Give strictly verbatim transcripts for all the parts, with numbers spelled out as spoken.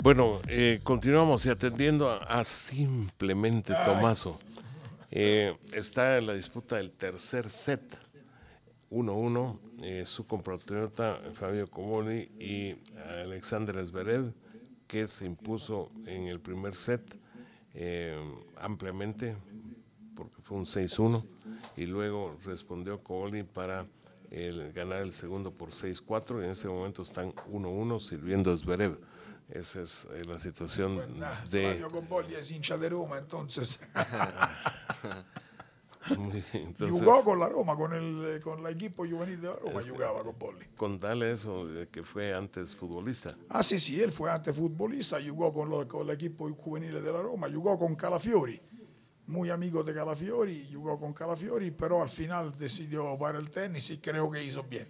Bueno, eh, continuamos y atendiendo a, a simplemente Tomaso. Eh, está en la disputa del tercer set, uno uno, eh, su compatriota Fabio Comoli y Alexander Zverev, que se impuso en el primer set eh, ampliamente, porque fue un seis uno, y luego respondió Comoli para el, ganar el segundo por seis cuatro, y en ese momento están uno uno sirviendo a Zverev. Esa es eh, la situación Pues nada, de... Flavio Cobolli es hincha de Roma, entonces. Entonces, jugó con la Roma, con el con el equipo juvenil de la Roma, este, jugaba con Bolli. Contale eso de que fue antes futbolista. Ah, sí, sí, él fue antes futbolista, jugó con, lo, con el equipo juvenil de la Roma, jugó con Calafiori, muy amigo de Calafiori, jugó con Calafiori, pero al final decidió para el tenis y creo que hizo bien.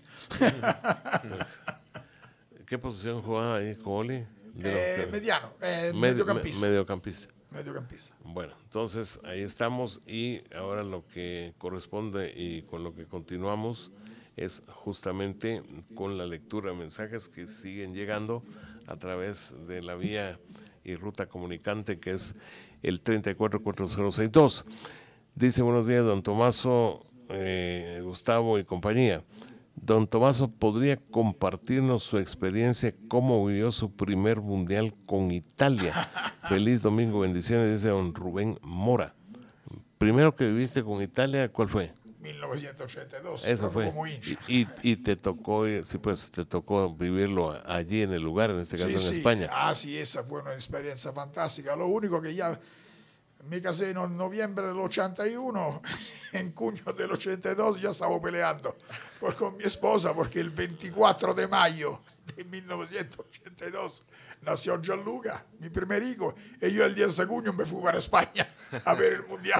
¿Qué posición jugaba ahí Comoli? Eh, mediano, eh, Med- mediocampista. me- mediocampista. Mediocampista. Bueno, entonces ahí estamos y ahora lo que corresponde y con lo que continuamos es justamente con la lectura de mensajes que siguen llegando a través de la vía y ruta comunicante que es el treinta y cuatro cuatro cero sesenta y dos. Dice: buenos días, don Tomaso, eh, Gustavo y compañía. Don Tomaso, ¿podría compartirnos su experiencia, cómo vivió su primer mundial con Italia? Feliz domingo, bendiciones, dice don Rubén Mora. Primero que viviste con Italia, ¿cuál fue? mil novecientos ochenta y dos, Eso fue. como hincha. Y, y, y te tocó, sí, pues te tocó vivirlo allí en el lugar, en este caso Sí, en sí. España. Ah, sí, esa fue una experiencia fantástica. Lo único que ya me casé en noviembre del ochenta y uno, en junio del ochenta y dos ya estaba peleando por, con mi esposa porque el veinticuatro de mayo de mil novecientos ochenta y dos nació Gianluca, mi primer hijo, y yo el diez de junio me fui para España a ver el mundial.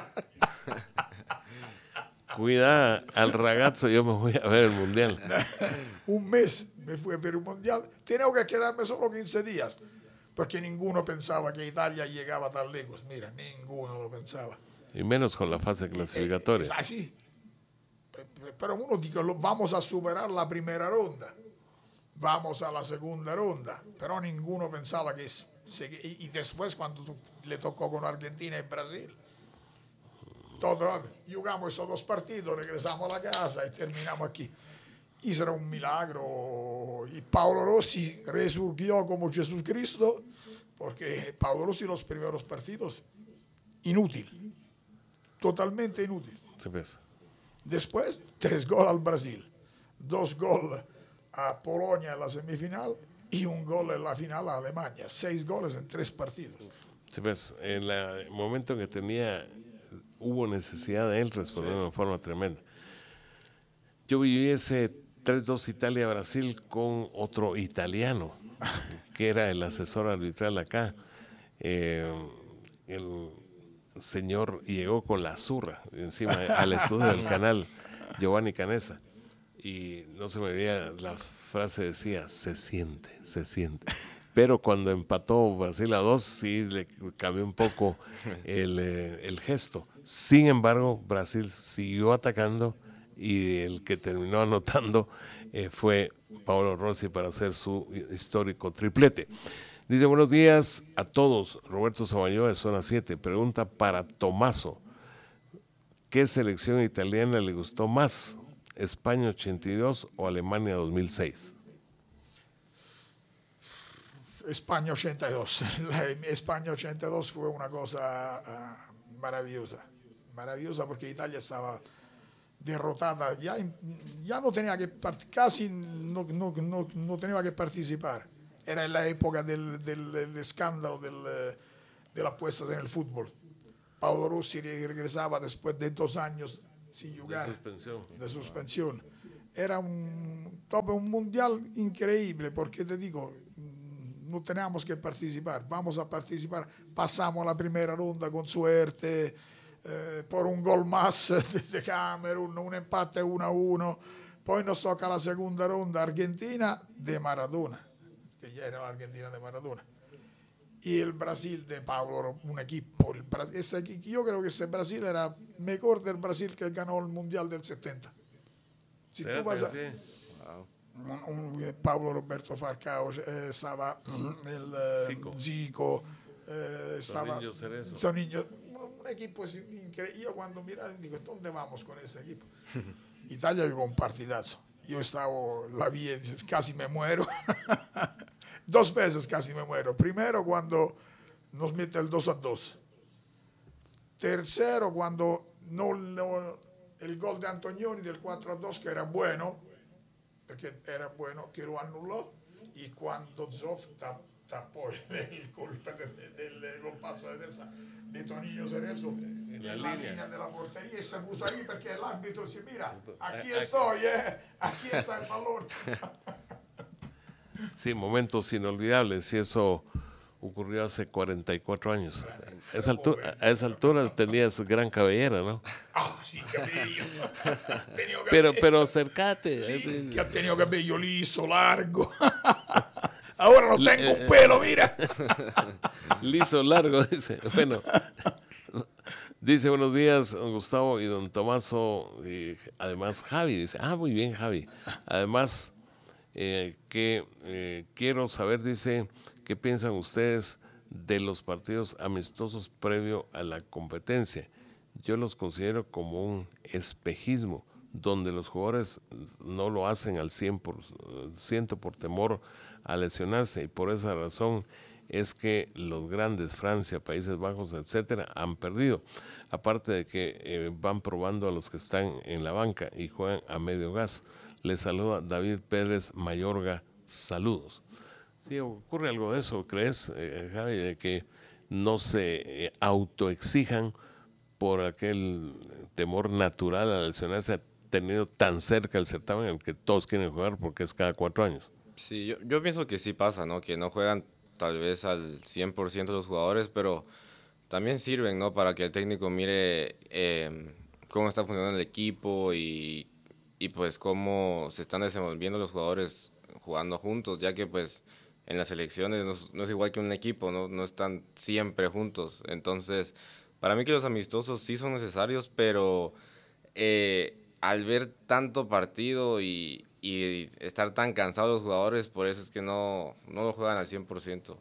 Cuida al ragazzo, yo me voy a ver el mundial. Un mes me fui a ver el mundial. Tenía que quedarme solo quince días, porque ninguno pensaba que Italia llegaba tan lejos. Mira, ninguno lo pensaba. Y menos con la fase clasificatoria. Es así. Pero uno dice, vamos a superar la primera ronda, vamos a la segunda ronda, pero ninguno pensaba que... Y después cuando le tocó con Argentina y Brasil, todo, jugamos esos dos partidos, regresamos a la casa y terminamos aquí. Y será un milagro. Y Paolo Rossi resurgió como Jesucristo, porque Paolo Rossi los primeros partidos, inútil, totalmente inútil. Sí, pues. Después, tres goles al Brasil, dos goles a Polonia en la semifinal y un gol en la final a Alemania. Seis goles en tres partidos. Sí, pues, en el momento en que tenía, hubo necesidad de él responder sí. de una forma tremenda. Yo viví ese tres dos Italia-Brasil con otro italiano, que era el asesor arbitral acá. Eh, el señor llegó con la zurra encima al estudio del canal, Giovanni Canessa, y no se me veía, la frase decía, se siente, se siente. Pero cuando empató Brasil a dos, sí le cambió un poco el, eh, el gesto. Sin embargo, Brasil siguió atacando y el que terminó anotando eh, fue Paolo Rossi para hacer su histórico triplete. Dice: buenos días a todos. Roberto Samayoa de Zona siete. Pregunta para Tomaso: ¿qué selección italiana le gustó más? ¿España ochenta y dos o Alemania dos mil seis? España ochenta y dos. España ochenta y dos fue una cosa uh, maravillosa. Maravillosa porque Italia estaba derrotada. Ya, ya no tenía que, casi no, no, no, no tenía que participar. Era en la época del, del, del escándalo del, de las apuestas en el fútbol. Paolo Rossi regresaba después de dos años sin jugar, de suspensión. De suspensión. Era un, un mundial increíble porque te digo, no teníamos que participar, vamos a participar, pasamos la primera ronda con suerte, eh, por un gol más de, de Camerún, un empate uno a uno, poi nos toca la segunda ronda, Argentina de Maradona, que ya era la Argentina de Maradona, y el Brasil de Paolo, un equipo, el, ese, yo creo que ese Brasil era mejor del Brasil que ganó el Mundial del setenta. Si tú vas a, sí. Wow. un, un, Pablo Roberto Falcao, eh, estaba el eh, Zico, Zico eh, estaba Sonillo Cerezo. Sonillo, un equipo increíble. Yo cuando miraba digo, ¿dónde vamos con este equipo? Italia jugó un partidazo. Yo estaba, la vi, casi me muero. Dos veces casi me muero. Primero cuando nos mete el dos a dos. Tercero cuando no, no, el gol de Antonioni del cuatro a dos, que era bueno, perché era bueno, che lo annullò, e quando Zoff tappò il colpo del, del colpazzo di testa di Tonino Cerezo nella linea. linea della porteria, e si puso lì perché l'arbitro si mira, aquí estoy, eh, aquí está el balón. Sí, momentos inolvidables, y eso ocurrió hace cuarenta y cuatro años. A esa altura, a esa altura tenías gran cabellera, ¿no? Ah, sí, cabello. cabello. Pero, pero acércate. Sí, que ha tenido cabello liso, largo. Ahora no tengo un pelo, mira. Liso, largo, dice. Bueno, dice buenos días, don Gustavo y don Tomaso. Y además Javi, dice, ah, muy bien, Javi. Además, eh, que eh, quiero saber, dice, ¿qué piensan ustedes de los partidos amistosos previo a la competencia? Yo los considero como un espejismo, donde los jugadores no lo hacen al cien por ciento por temor a lesionarse, y por esa razón es que los grandes, Francia, Países Bajos, etcétera, han perdido. Aparte de que eh, van probando a los que están en la banca y juegan a medio gas. Les saluda David Pérez Mayorga, saludos. Sí, ocurre algo de eso, ¿crees, eh, Javi, de que no se eh, autoexijan por aquel temor natural a lesionarse, tenido tan cerca el certamen en el que todos quieren jugar porque es cada cuatro años? Sí, yo, yo pienso que sí pasa, ¿no? Que no juegan tal vez al cien por ciento de los jugadores, pero también sirven, ¿no? Para que el técnico mire eh, cómo está funcionando el equipo y, y pues cómo se están desenvolviendo los jugadores jugando juntos, ya que pues en las selecciones no, no es igual que un equipo, ¿no? No están siempre juntos. Entonces, para mí que los amistosos sí son necesarios, pero eh, al ver tanto partido y, y estar tan cansados los jugadores, por eso es que no, no lo juegan al cien por ciento.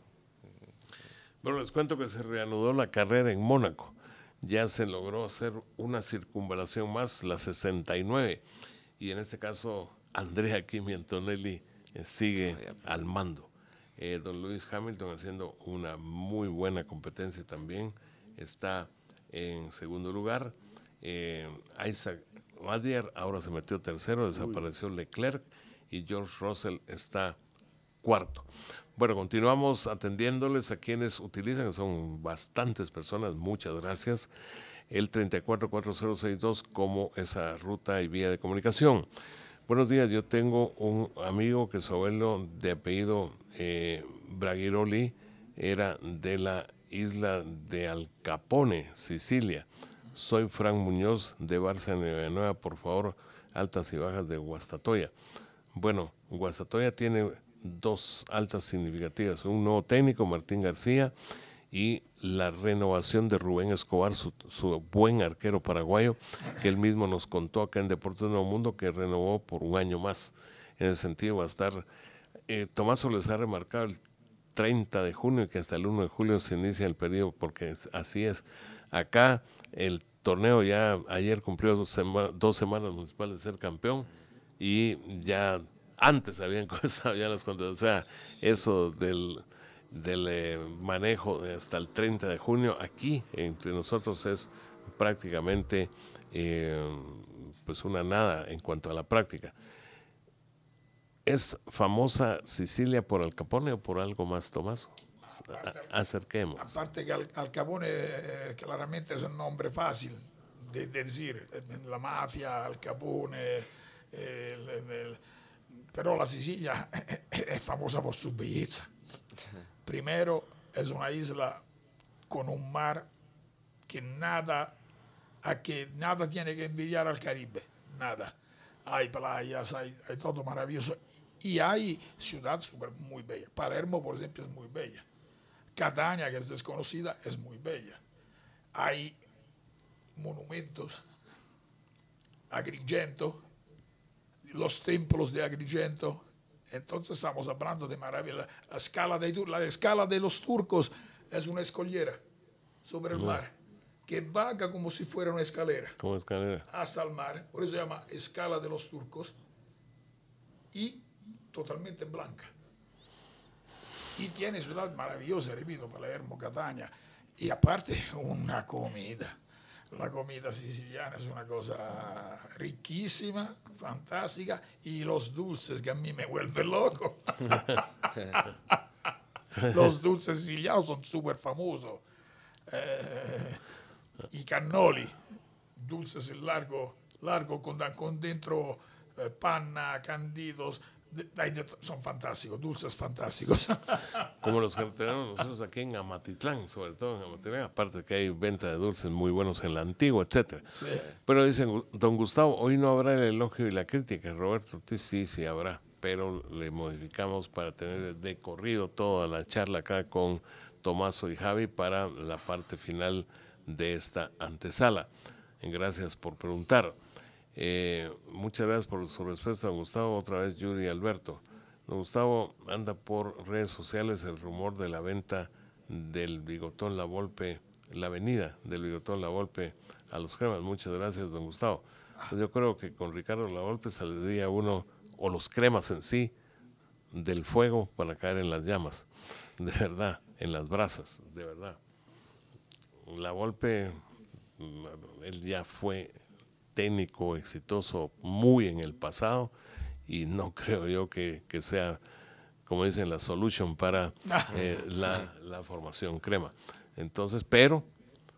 Bueno, les cuento que se reanudó la carrera en Mónaco. Ya se logró hacer una circunvalación más, la sesenta y nueve, y en este caso Andrea Kimi Antonelli eh, sigue al mando. Eh, don Lewis Hamilton haciendo una muy buena competencia también, está en segundo lugar. Eh, Isaac Madier ahora se metió tercero, desapareció Leclerc, y George Russell está cuarto. Bueno, continuamos atendiéndoles a quienes utilizan, que son bastantes personas, muchas gracias, el treinta y cuatro cuatro cero sesenta y dos como esa ruta y vía de comunicación. Buenos días, yo tengo un amigo que su abuelo de apellido eh, Braghiroli era de la isla de Al Capone, Sicilia. Soy Frank Muñoz de Barcelona Nueva, por favor, altas y bajas de Guastatoya. Bueno, Guastatoya tiene dos altas significativas, un nuevo técnico, Martín García, y la renovación de Rubén Escobar, su, su buen arquero paraguayo, que él mismo nos contó acá en Deportes Nuevo Mundo, que renovó por un año más. En ese sentido va a estar, eh, Tomaso les ha remarcado el treinta de junio y que hasta el uno de julio se inicia el periodo, porque es, así es. Acá el torneo ya ayer cumplió dos, sema, dos semanas municipales de ser campeón, y ya antes habían comenzado ya las cuentas, o sea, eso del, del eh, manejo de hasta el treinta de junio aquí entre nosotros es prácticamente eh, pues una nada en cuanto a la práctica. ¿Es famosa Sicilia por Al Capone o por algo más, Tomás? Aparte, Acerquemos. Aparte que Al, Al Capone eh, claramente es un nombre fácil de, de decir, la mafia, Al Capone, eh, el, el, el, pero la Sicilia es famosa por su belleza. Primero, es una isla con un mar que nada, a que nada tiene que envidiar al Caribe, nada. Hay playas, hay, hay todo maravilloso, y hay ciudades super, muy bellas. Palermo, por ejemplo, es muy bella. Catania, que es desconocida, es muy bella. Hay monumentos. Agrigento, los templos de Agrigento, Entonces estamos hablando de maravilla. La escala de, la escala de los turcos es una escollera sobre el mar que baja como si fuera una escalera. Como escalera. Hasta el mar. Por eso se llama escala de los turcos. Y totalmente blanca. Y tiene ciudad maravillosa, repito, Palermo, Catania. Y aparte, una comida. La comida siciliana es una cosa riquísima, fantástica. Y los dulces que a mí me vuelven loco. Los dulces sicilianos son súper famosos. Eh, y cannoli, dulces largo, largo con, con dentro eh, panna, candidos. De, de, son fantásticos, dulces fantásticos. Como los que tenemos nosotros aquí en Amatitlán, sobre todo en Amatitlán, aparte que hay venta de dulces muy buenos en la antigua, etcétera. Sí. Pero dicen, don Gustavo, hoy no habrá el elogio y la crítica. Roberto Ortiz, sí, sí habrá, pero le modificamos para tener de corrido toda la charla acá con Tomaso y Javi para la parte final de esta antesala. Gracias por preguntar. Eh, muchas gracias por su respuesta, don Gustavo. Otra vez Yuri Alberto. Don Gustavo, anda por redes sociales el rumor de la venta del Bigotón La Volpe, la avenida del Bigotón La Volpe a los cremas. Muchas gracias, don Gustavo. Pues yo creo que con Ricardo La Volpe saldría uno, o los cremas en sí, del fuego para caer en las llamas. De verdad, en las brasas, de verdad. La Volpe, él ya fue técnico exitoso muy en el pasado y no creo yo que, que sea, como dicen, la solution para eh, la, la formación crema. Entonces, pero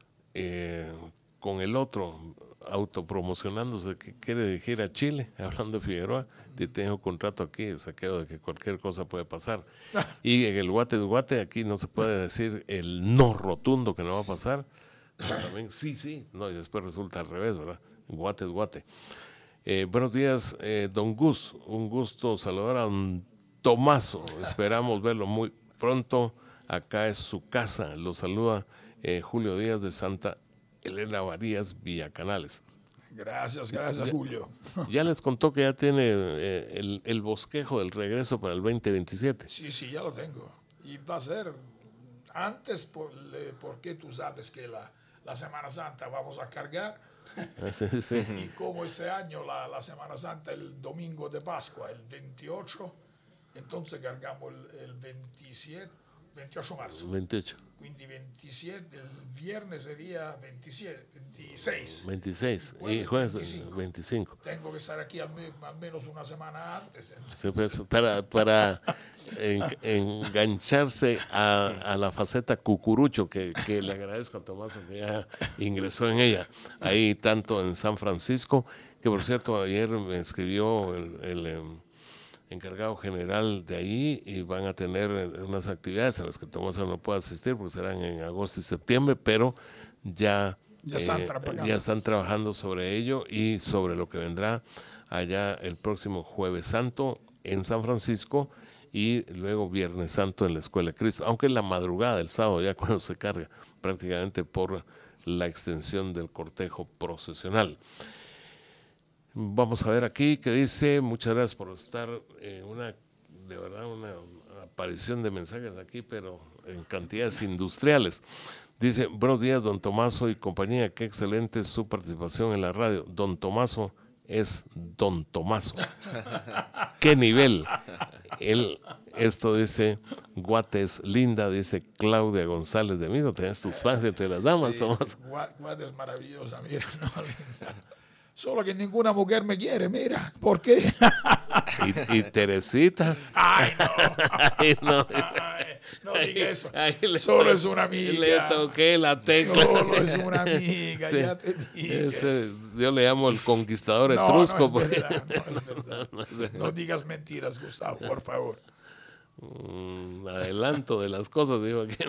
eh, con el otro autopromocionándose que quiere dirigir a Chile, hablando de Figueroa, te tengo contrato aquí, saqueo de que cualquier cosa puede pasar. Y en el Guate de Guate aquí no se puede decir el no rotundo que no va a pasar, pero también sí, sí, no, y después resulta al revés, ¿verdad? Guate es guate. Eh, buenos días, eh, don Gus. Un gusto saludar a don Tomaso. Esperamos verlo muy pronto. Acá es su casa. Lo saluda eh, Julio Díaz de Santa Elena Varías, Villacanales. Gracias, gracias, ya, Julio. Ya les contó que ya tiene eh, el, el bosquejo del regreso para el veinte veintisiete. Sí, sí, ya lo tengo. Y va a ser antes, por, porque tú sabes que la, la Semana Santa vamos a cargar. Sí, sí. Y como este año la, la Semana Santa el domingo de Pascua, el veintiocho, entonces cargamos el, el veintisiete, veintiocho de marzo. veintiocho. Quindi veintisiete, el viernes sería veintisiete, veintiséis. veintiséis. Jueves, y jueves veinticinco. veinticinco. Tengo que estar aquí al, me, al menos una semana antes. Sí, pues, para para en, engancharse a, a la faceta cucurucho, que, que le agradezco a Tomaso que ya ingresó en ella, ahí tanto en San Francisco, que por cierto ayer me escribió el, el, el encargado general de ahí y van a tener unas actividades en las que Tomaso no puede asistir porque serán en agosto y septiembre, pero ya, ya, están, eh, ya están trabajando sobre ello y sobre lo que vendrá allá el próximo Jueves Santo en San Francisco y luego Viernes Santo en la Escuela de Cristo, aunque en la madrugada del sábado ya cuando se carga prácticamente por la extensión del cortejo procesional. Vamos a ver aquí que dice, muchas gracias por estar, eh, una de verdad una aparición de mensajes aquí, pero en cantidades industriales. Dice, buenos días, don Tomaso y compañía, qué excelente su participación en la radio. Don Tomaso es don Tomaso. ¿Qué nivel? Él, esto dice, Guate es linda, dice Claudia González de Migo, tenés tus fans entre las damas, sí, Tomaso. Guate es maravillosa, mira, no, linda. Solo que ninguna mujer me quiere, mira, ¿por qué? Y, y Teresita. Ay, no. Ay, no. Ay, no diga eso. Ay, le Solo to- es una amiga. Le toqué la tecla. Solo es una amiga, Sí. ya te dije. Ese, yo le llamo el conquistador No, etrusco. no es porque, verdad, no es verdad. no es verdad. No digas mentiras, Gustavo, por favor. Un adelanto de las cosas, digo aquí.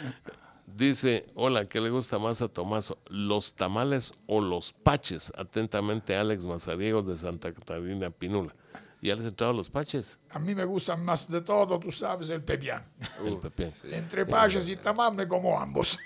Dice, hola, ¿qué le gusta más a Tomaso? ¿Los tamales o los paches? Atentamente, Alex Mazariegos de Santa Catarina Pinula. ¿Ya les entraron los paches? A mí me gustan más de todo, tú sabes, el pepián. El pepián. Entre paches y tamal me como ambos.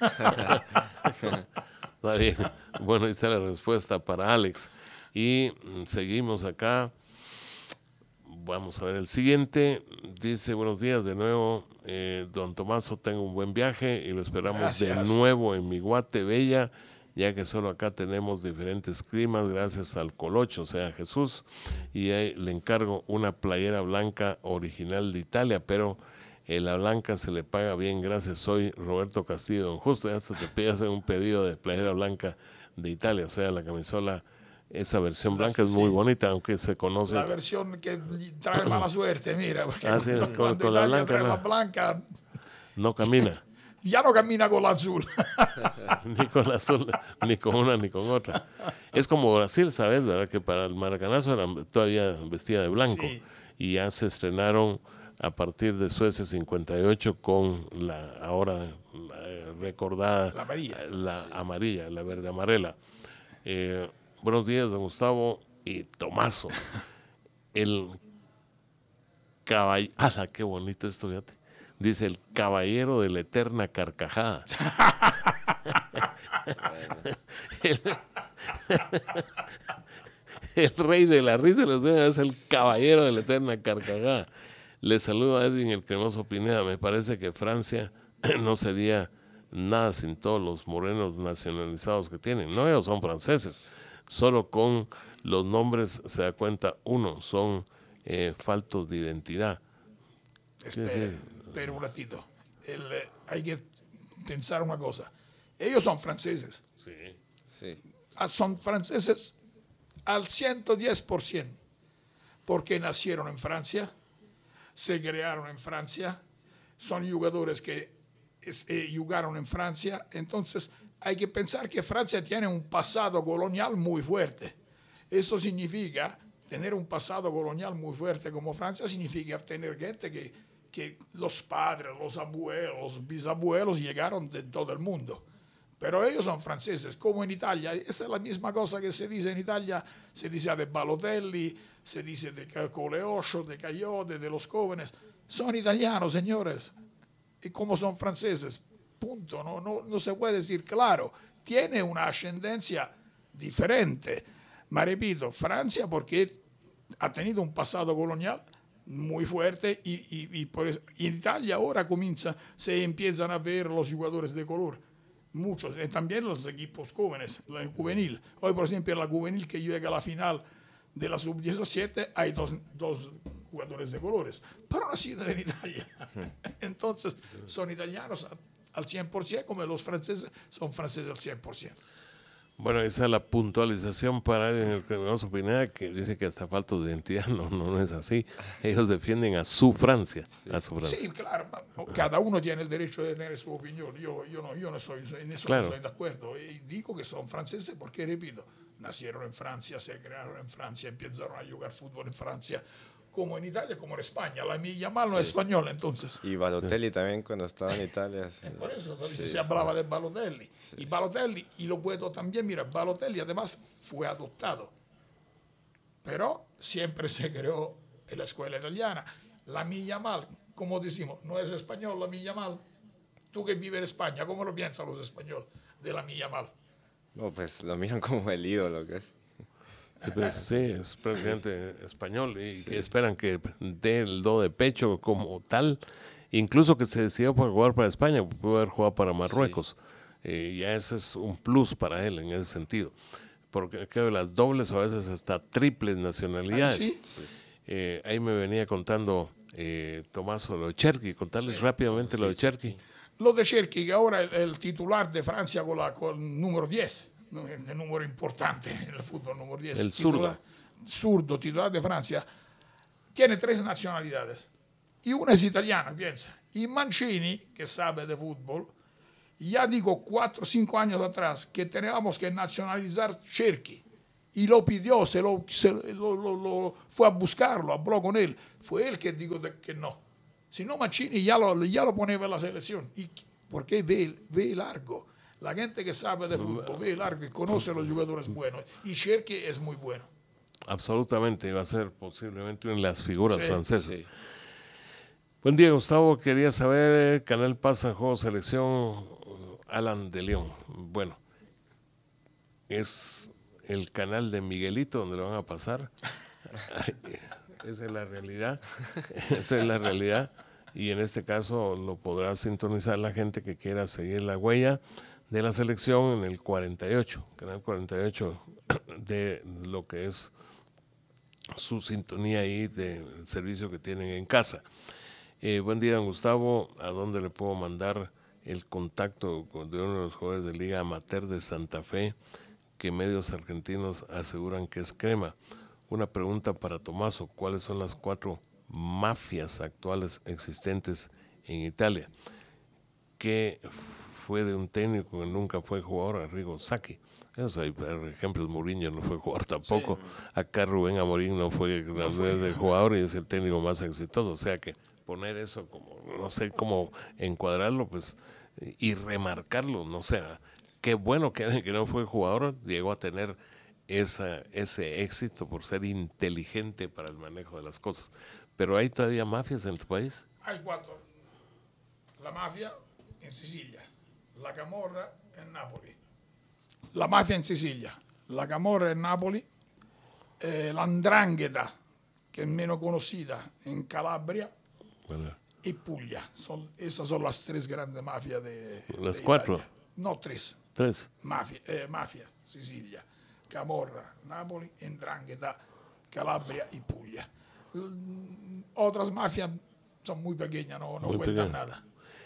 Está bien. Bueno, esta es la respuesta para Alex. Y mm, seguimos acá. Vamos a ver el siguiente. Dice, buenos días de nuevo, eh, don Tomaso, tengo un buen viaje y lo esperamos Gracias. de nuevo en mi Guate Bella, ya que solo acá tenemos diferentes climas, gracias al Colocho, o sea, Jesús, y ahí le encargo una playera blanca original de Italia, pero en la blanca se le paga bien, gracias, soy Roberto Castillo, don Justo, ya hasta te pides un pedido de playera blanca de Italia, o sea, la camisola, esa versión blanca es muy sí. bonita, aunque se conoce. La versión que trae mala suerte, mira, porque Ah, sí, cuando, con- cuando con la Italia blanca, trae no. la blanca, No camina, ya no camina con la azul. ni con la azul, ni con una ni con otra. Es como Brasil, ¿sabes? ¿Verdad? Que para el maracanazo eran todavía vestida de blanco. Sí. Y ya se estrenaron a partir de Suecia cincuenta y ocho con la ahora eh, recordada La amarilla. la amarilla, la verde amarela. Eh, buenos días, don Gustavo y Tomaso. El caballero, ¡ah, qué bonito esto, fíjate! Dice el caballero de la eterna carcajada. el, el rey de la risa los dedos es el caballero de la eterna carcajada. Le saludo a Edwin el Cremoso Pineda. Me parece que Francia no sería nada sin todos los morenos nacionalizados que tienen. No, ellos son franceses. Solo con los nombres se da cuenta uno, son eh, faltos de identidad. Espera, sí. espera un ratito. El, eh, hay que pensar una cosa. Ellos son franceses. Sí. Sí. Ah, Son franceses al ciento diez por ciento. Porque nacieron en Francia, se crearon en Francia, son jugadores que es, eh, jugaron en Francia. Entonces hay que pensar que Francia tiene un pasado colonial muy fuerte. Eso significa, tener un pasado colonial muy fuerte como Francia, significa tener gente que, que los padres, los abuelos, los bisabuelos llegaron de todo el mundo. Pero ellos son franceses, como en Italia. Esa es la misma cosa que se dice en Italia, se dice de Balotelli, se dice de Coleosho, de Cayote, de los jóvenes. Son italianos, señores. Y como son franceses, punto. No, no, no se puede decir, claro, tiene una ascendencia diferente. Ma repito, Francia porque ha tenido un pasado colonial muy fuerte y, y, y por eso, en Italia ahora comienza, se empiezan a ver los jugadores de color. Muchos, y también los equipos jóvenes, la juvenil. Hoy, por ejemplo, la juvenil que llega a la final de la sub diecisiete, hay dos, dos jugadores de colores, pero nacidos en Italia. Entonces, son italianos al cien por ciento, como los franceses son franceses al cien por ciento. Bueno, esa es la puntualización para el Cremoso Pineda, que dice que hasta falta de identidad. No, no, no es así. Ellos defienden a su Francia. A su Francia. Sí, claro, cada uno tiene el derecho de tener su opinión. Yo, yo, no, yo no soy, en eso Claro. no estoy de acuerdo. Y digo que son franceses porque, repito, nacieron en Francia, se crearon en Francia, empezaron a jugar fútbol en Francia, como en Italia, como en España. La milla mal no es española, entonces. Y Balotelli también cuando estaba en Italia. Sí. Por eso sí. Se hablaba de Balotelli. Sí. Y Balotelli, y lo puedo también, mira, Balotelli además fue adoptado. Pero siempre se creó en la escuela italiana. La milla mal, como decimos, no es español la milla mal. Tú que vives en España, ¿cómo lo piensan los españoles de la milla mal? No, pues lo miran como el ídolo que es. Sí, pues, sí, es presidente español y sí. que esperan que dé el do de pecho como tal, incluso que se decidió por jugar para España, pudo haber jugado para Marruecos. Sí. Eh, ya ese es un plus para él en ese sentido, porque creo que las dobles o a veces hasta triples nacionalidades. ¿Sí? Sí. Eh, ahí me venía contando eh, Tomaso lo de Cherki, contarles sí. rápidamente sí. lo de Cherki. Lo de Cherki, que ahora es el titular de Francia con, la, con el número diez. El número importante en el fútbol, número diez. El zurdo. Zurdo, titular de Francia. Tiene tres nacionalidades. Y una es italiana, piensa. Y Mancini, que sabe de fútbol, ya digo cuatro o cinco años atrás que teníamos que nacionalizar Cherki. Y lo pidió, se lo, se lo, lo, lo fue a buscarlo, habló con él. Fue él que dijo de, que no. Si no, Mancini ya lo, ya lo ponía en la selección. Y porque ve, ve largo. La gente que sabe de fútbol ve largo y conoce a los jugadores buenos. Y Cherki es muy bueno. Absolutamente, iba a ser posiblemente una de las figuras sí, francesas. Sí. Buen día, Gustavo. Quería saber, Canal pasa juego selección Alan de León. Bueno, es el canal de Miguelito donde lo van a pasar. esa es la realidad, esa es la realidad, y en este caso lo podrá sintonizar la gente que quiera seguir la huella de la selección en el cuarenta y ocho, canal cuarenta y ocho de lo que es su sintonía ahí del servicio que tienen en casa. Eh, buen día, don Gustavo, ¿a dónde le puedo mandar el contacto de uno de los jugadores de Liga Amateur de Santa Fe que medios argentinos aseguran que es crema? Una pregunta para Tomaso, ¿cuáles son las cuatro mafias actuales existentes en Italia? ¿Qué fue de un técnico que nunca fue jugador, Arrigo Sacchi? Esos hay ejemplos. Mourinho no fue jugador tampoco. Sí. Acá Rubén Amorín no fue, no fue de jugador y es el técnico más exitoso. O sea que poner eso como, no sé cómo encuadrarlo, pues, y remarcarlo, no sé. Qué bueno que alguien que no fue jugador llegó a tener esa, ese éxito por ser inteligente para el manejo de las cosas. Pero ¿hay todavía mafias en tu país? Hay cuatro. La mafia en Sicilia, la camorra en Napoli. La mafia en Sicilia, la camorra en Napoli, eh, la 'ndrangheta, que es menos conocida, en Calabria, bueno, y Puglia. Son, esas son las tres grandes mafias de Las de cuatro. Italia. No, tres. Tres. Mafia, eh, mafia, Sicilia, camorra, Napoli, 'ndrangheta, Calabria y Puglia. Mm, otras mafias son muy pequeñas, no, no Muy cuentan pequeña. nada.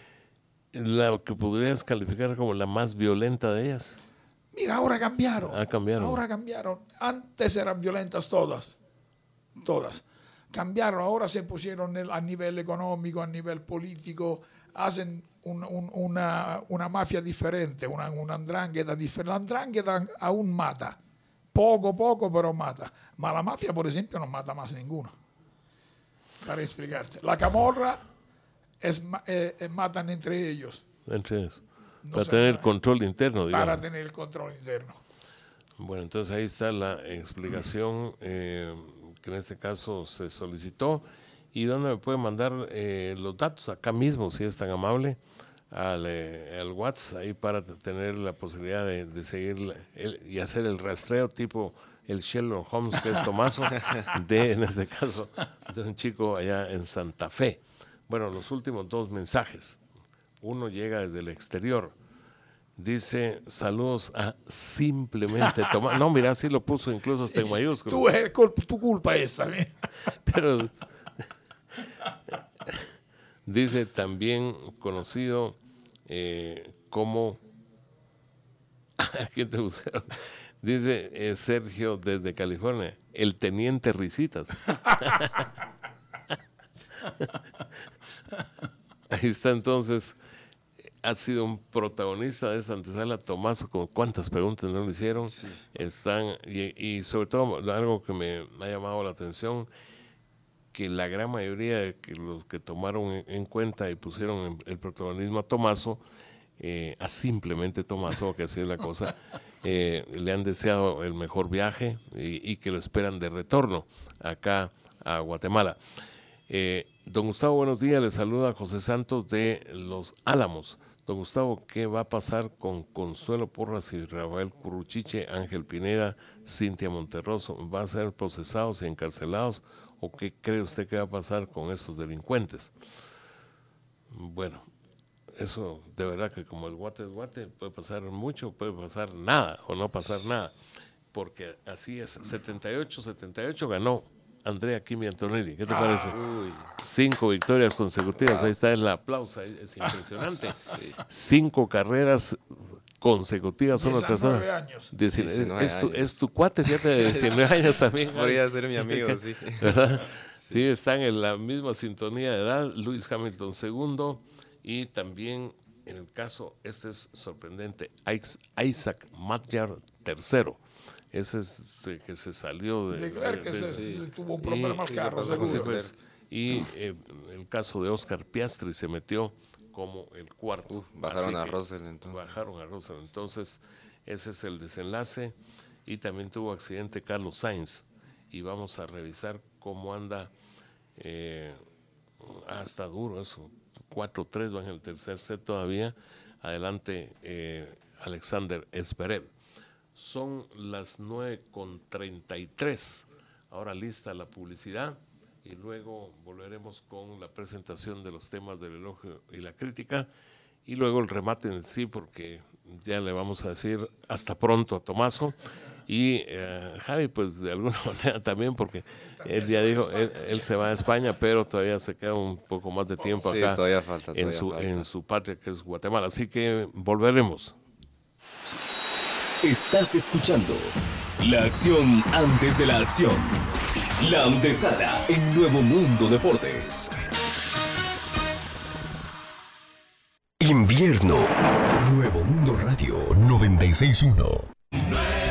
La que podrías calificar como la más violenta de ellas. Mira, ahora cambiaron. Ah, cambiaron. Ahora cambiaron. Antes eran violentas todas. Todas. Cambiaron. Ahora se pusieron a nivel económico, a nivel político. Hacen un, un, una, una mafia diferente, una, una 'ndrangheta diferente. La 'ndrangheta aún mata. Poco, poco, pero mata. Ma la mafia, por ejemplo, no mata más ninguna. Para explicarte. La camorra es, eh, eh, matan entre ellos. Entre ellos. No para sé, tener control interno, digamos. Para tener el control interno. Bueno, entonces ahí está la explicación eh, que en este caso se solicitó. ¿Y dónde me puede mandar eh, los datos? Acá mismo, si es tan amable, al, eh, al WhatsApp, ahí para tener la posibilidad de, de seguir el, y hacer el rastreo tipo el Sherlock Holmes, que es Tomaso, de, en este caso, de un chico allá en Santa Fe. Bueno, los últimos dos mensajes. Uno llega desde el exterior. Dice, saludos a Simplemente Tomás. No, mira, sí lo puso incluso hasta sí, en mayúsculas. Tu, es culpa, tu culpa es también. Pero dice también conocido eh, como... ¿A quién te pusieron? Dice eh, Sergio desde California, el Teniente Risitas. Ahí está entonces... Ha sido un protagonista de esta antesala, Tomaso, con cuántas preguntas no le hicieron. Sí. Están, y, y sobre todo algo que me ha llamado la atención, que la gran mayoría de que los que tomaron en, en cuenta y pusieron el protagonismo a Tomaso, eh, a Simplemente Tomaso, que así es la cosa, eh, le han deseado el mejor viaje y, y que lo esperan de retorno acá a Guatemala. Eh, don Gustavo, buenos días, le saluda José Santos de Los Álamos. Don Gustavo, ¿qué va a pasar con Consuelo Porras y Rafael Curruchiche, Ángel Pineda, Cintia Monterroso? ¿Van a ser procesados y encarcelados? ¿O qué cree usted que va a pasar con estos delincuentes? Bueno, eso de verdad que como el guate es guate, puede pasar mucho, puede pasar nada o no pasar nada. Porque así es, setenta y ocho setenta y ocho ganó Andrea Kimi Antonelli. ¿Qué te ah, parece? Uy. Cinco victorias consecutivas. Wow. Ahí está el aplauso. Es impresionante. Sí. Cinco carreras consecutivas. diecinueve años. diecinueve, diecinueve es, tu, años. Es tu cuate, fíjate, de diecinueve años también. Podría ser mi amigo, sí. ¿Verdad? Sí. Sí, están en la misma sintonía de edad. Lewis Hamilton segundo. Y también, en el caso, este es sorprendente, Isaac Matyar tercero. Ese es el que se salió de... Leclerc, que de, se, sí. tuvo un problema al carro, seguro. Sí, pues, y eh, el caso de Oscar Piastri se metió como el cuarto. Uf, bajaron a Russell entonces. Bajaron a Russell. Entonces, ese es el desenlace. Y también tuvo accidente Carlos Sainz. Y vamos a revisar cómo anda. Eh, ah, está duro eso. cuatro tres van en el tercer set todavía. Adelante, eh, Alexander Zverev. Son las nueve con treinta y tres. Ahora lista la publicidad y luego volveremos con la presentación de los temas del elogio y la crítica y luego el remate en sí, porque ya le vamos a decir hasta pronto a Tomaso y eh, Javi, pues de alguna manera también, porque él ya dijo, él, él se va a España, pero todavía se queda un poco más de tiempo acá sí, todavía falta, todavía en, su, falta. en su patria, que es Guatemala, así que volveremos. Estás escuchando la acción antes de la acción. La antesala en Nuevo Mundo Deportes. Invierno. Nuevo Mundo Radio noventa y seis punto uno.